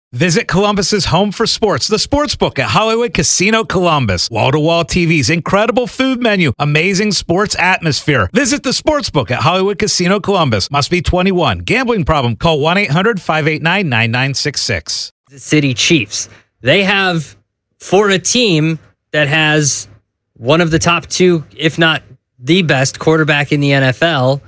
Visit Columbus's home for sports, the Sportsbook at Hollywood Casino Columbus. Wall-to-wall TVs, incredible food menu, amazing sports atmosphere. Visit the Sportsbook at Hollywood Casino Columbus. Must be 21. Gambling problem? Call 1-800-589-9966. The City Chiefs. They have, for a team that has one of the top two, if not the best quarterback in the NFL,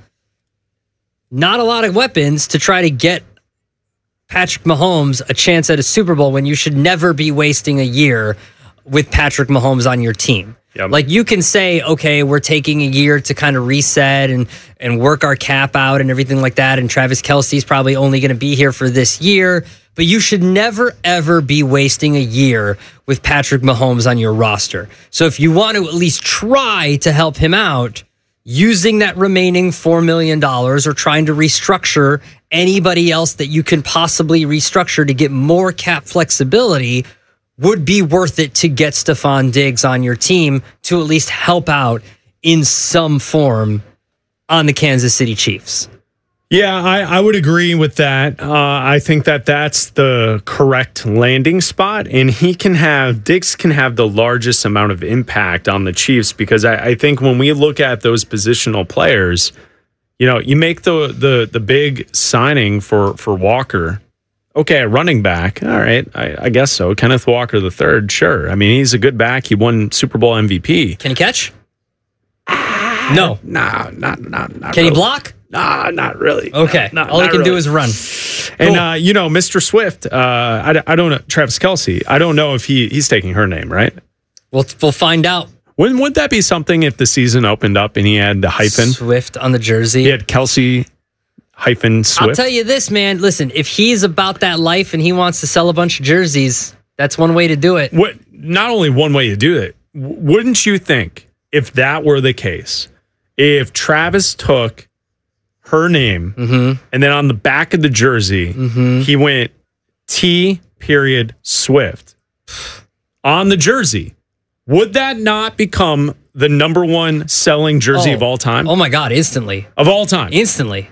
not a lot of weapons to try to get Patrick Mahomes a chance at a Super Bowl when you should never be wasting a year with Patrick Mahomes on your team. Yep. Like, you can say, okay, we're taking a year to kind of reset and work our cap out and everything like that, and Travis Kelce's probably only going to be here for this year, but you should never, ever be wasting a year with Patrick Mahomes on your roster. So if you want to at least try to help him out, using that remaining $4 million or trying to restructure anybody else that you can possibly restructure to get more cap flexibility would be worth it to get Stephon Diggs on your team to at least help out in some form on the Kansas City Chiefs. Yeah, I would agree with that. I think that that's the correct landing spot, and Diggs can have the largest amount of impact on the Chiefs, because I think when we look at those positional players, you know, you make the big signing for Walker. Okay, running back. All right, I guess so. Kenneth Walker III, sure. I mean, he's a good back. He won Super Bowl MVP. Can he catch? No. Not Can he block? Nah, not really. Okay. All he can do is run. And, Mr. Swift, I don't know, Travis Kelce, I don't know if he's taking her name, right? We'll find out. Would that be something if the season opened up and he had the hyphen? Swift on the jersey. He had Kelce hyphen Swift. I'll tell you this, man. Listen, if he's about that life and he wants to sell a bunch of jerseys, that's one way to do it. Not only one way to do it, wouldn't you think, if that were the case, if Travis took her name, and then on the back of the jersey, he went T. Swift on the jersey, would that not become the number one selling jersey of all time? Oh my God! Instantly, of all time, instantly.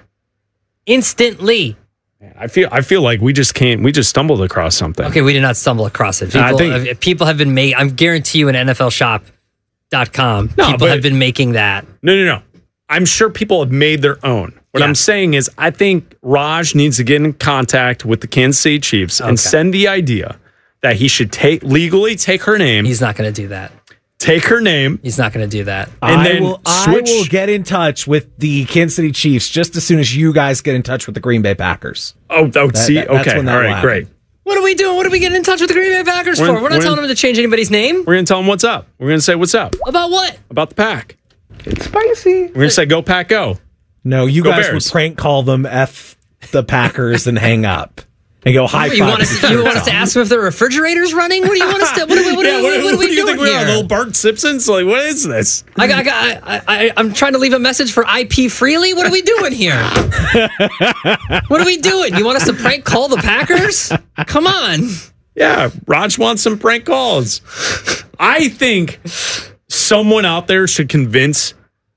Man, I feel like we just stumbled across something. Okay, we did not stumble across it. People have been making. I guarantee you, in NFLShop.com, people have been making that. No. I'm sure people have made their own. What I'm saying is, I think Raj needs to get in contact with the Kansas City Chiefs and send the idea that he should legally take her name. He's not going to do that. Take her name. He's not going to do that. And I will get in touch with the Kansas City Chiefs just as soon as you guys get in touch with the Green Bay Packers. Okay. All right, great. What are we doing? What are we getting in touch with the Green Bay Packers for? We're not telling them to change anybody's name. We're going to tell them what's up. We're going to say what's up. About what? About the Pack. It's spicy. We're going to say go Pack go. No, you Go guys Bears. would prank call them F the Packers and hang up. And go high five. You want us to ask them if the refrigerator's running? What do you want us to? What are we do you doing think we're here? on little Bart Simpsons? Like, what is this? I'm trying to leave a message for IP Freely. What are we doing here? What are we doing? You want us to prank call the Packers? Come on. Yeah, Raj wants some prank calls. I think someone out there should convince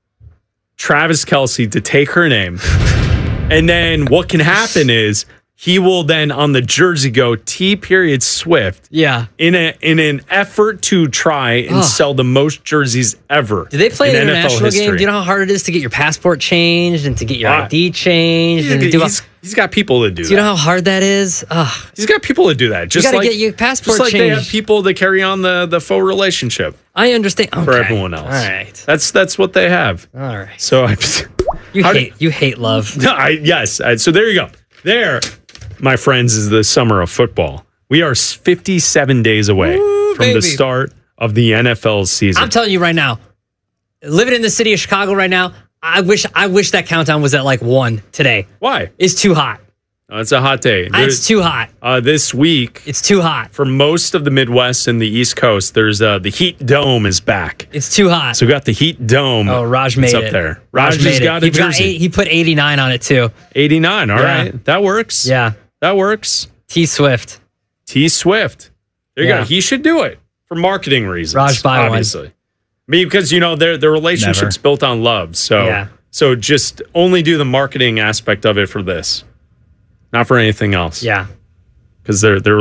Travis Kelce to take her name. And then what can happen is he will then on the jersey go T. Swift. Yeah. In an effort to try and sell the most jerseys ever. Do they play in an NFL international history. game? Do you know how hard it is to get your passport changed and to get your ID changed? He's got people to do that. Do you know how hard that is? He's got people to do that. Just you got to like, get your passport just like changed. they have people to carry on the faux relationship. I understand. Okay. For everyone else. All right. That's what they have. All right. So you hate love. So there you go. There, my friends, is the summer of football. We are 57 days away from the start of the NFL season. I'm telling you right now, living in the city of Chicago right now, I wish that countdown was at like 1 today. Why? It's too hot. It's a hot day. It's too hot. This week, it's too hot. For most of the Midwest and the East Coast, there's the Heat Dome is back. It's too hot. So we got the Heat Dome. Oh, Raj made it. Up there. Raj has got a jersey. He put 89 on it too. 89. All right. That works. Yeah. That works. T. Swift. There you go. He should do it for marketing reasons. Raj buy obviously. Because, their relationship's built on love. So, so just only do the marketing aspect of it for this. Not for anything else. Yeah. Because their